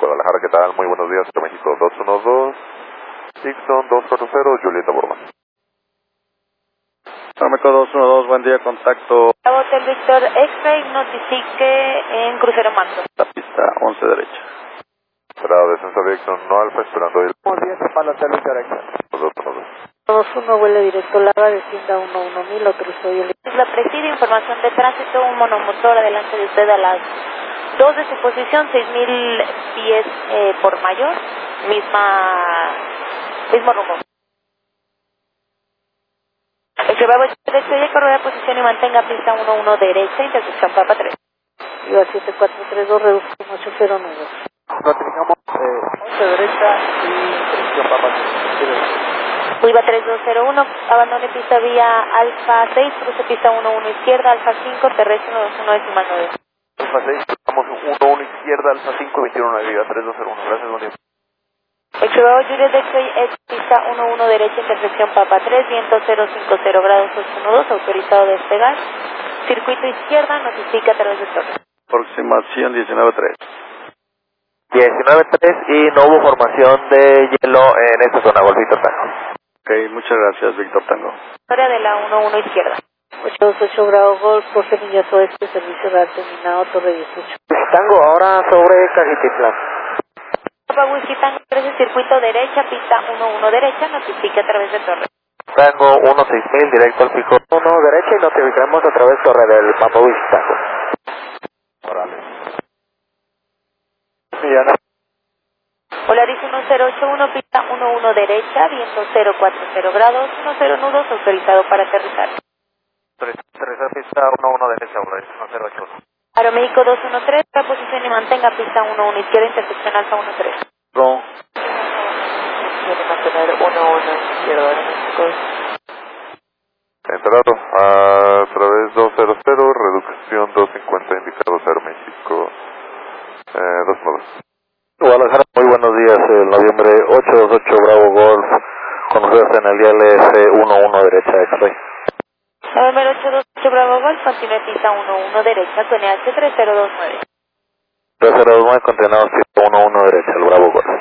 Guadalajara, ¿qué tal? Muy buenos días, México 212, Dixon 240, Julieta Borman. México 212, buen día, contacto. Hotel Víctor X-Ray, notifique en crucero Manto. La pista 11 derecha. Para descenso de Dixon, no Alfa, esperando el... Buenos días, para Hotel Víctor X-Ray. 21 vuelo directo Lava, descienda 11000, autorizó y el... La preside, información de tránsito, un monomotor adelante de usted a las 2 de su posición, 6000 pies por mayor, mismo rumbo. El que va a derecha, correr de posición y mantenga pista 11 derecha, intersección Papa 3. Iba 7432, reducción 80 nudos. Notificamos 11 derecha y dirección Papa 3. Iba 3201, abandone pista vía Alfa 6, cruce pista 11 izquierda, Alfa 5, terrestre 121 decimal 9. Alfa 6, estamos 11 izquierda, Alfa 5, 21 Navidad 3201, gracias, buen día. Equivocado Juliet X-Ray, pista 11 derecha, intersección Papa 3, viento 050 grados 812, autorizado a despegar. Circuito izquierda, notifica a través de torre. Aproximación 19-3. 19-3 y no hubo formación de hielo en esta zona, Golfito Tango. Ok, muchas gracias, Víctor Tango. Historia de la 11 izquierda. 828 Bravo Golf, por Semillas Oeste, servicio de terminado, Torre 18. Tango, ahora sobre Cajititlán. Papa Whisky Tango 13, circuito derecha, pista 11 derecha, notifica a través de torre. Tango 16000, directo al pico 1 derecha y notificamos a través de torre del Papa Whisky Tango. Órale. Millana. Polaris 1081, pista 11 derecha, viento 040 grados, 10 nudos, autorizado para aterrizar. Aterrizar pista 11 derecha, Polaris 1081. Aeroméxico 213, posición y mantenga pista 11 izquierda, intersección Alfa 13. No. Quiere mantener 11 izquierda, Aeroméxico. Entrado a través 200, reducción 250, indicados Aeroméxico 292. Guadalajara, muy buenos días, el noviembre 828 Bravo Golf, conocidos en el día LS11 derecha X-Ray. November 828 Bravo Golf, continúe pista 11 derecha, con EH 3029. 3029, continuamos pista 11 derecha, el Bravo Golf.